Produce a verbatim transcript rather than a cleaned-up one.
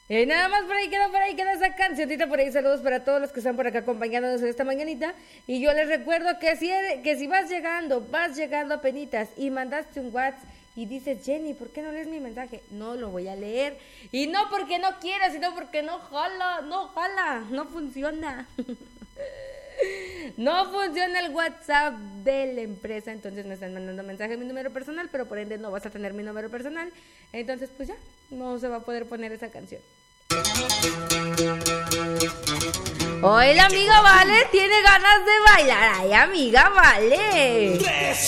Y nada más por ahí queda, por ahí queda esa cancioncita, por ahí saludos para todos los que están por acá acompañándonos en esta mañanita. Y yo les recuerdo que si, eres, que si vas llegando, vas llegando a penitas y mandaste un WhatsApp y dices, Jenny, ¿por qué no lees mi mensaje? No lo voy a leer. Y no porque no quiera, sino porque no jala, no jala, no funciona. No funciona el WhatsApp de la empresa, entonces me están mandando mensaje a mi número personal, pero por ende no vas a tener mi número personal. Entonces pues ya, no se va a poder poner esa canción. Hoy la amiga Vale tiene ganas de bailar. Ay, amiga Vale.